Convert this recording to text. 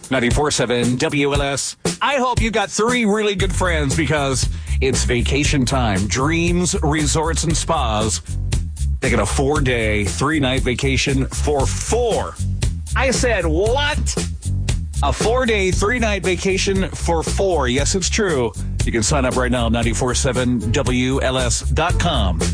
94.7 WLS. I hope you got 3 really good friends because it's vacation time. Dreams, Resorts, and Spas. Taking a 4-day, 3-night vacation for 4. I said, what? A 4-day, 3-night vacation for 4. Yes, it's true. You can sign up right now, 947WLS.com.